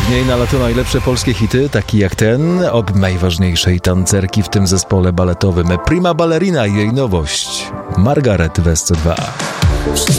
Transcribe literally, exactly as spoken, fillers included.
W niej na lato najlepsze polskie hity, taki jak ten, od najważniejszej tancerki w tym zespole baletowym Prima Ballerina i jej nowość Margaret w S C dwa.